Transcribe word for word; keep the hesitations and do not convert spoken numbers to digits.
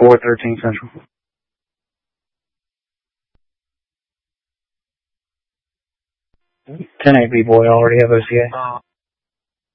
four thirteen Central. ten eight B boy, already have O C A.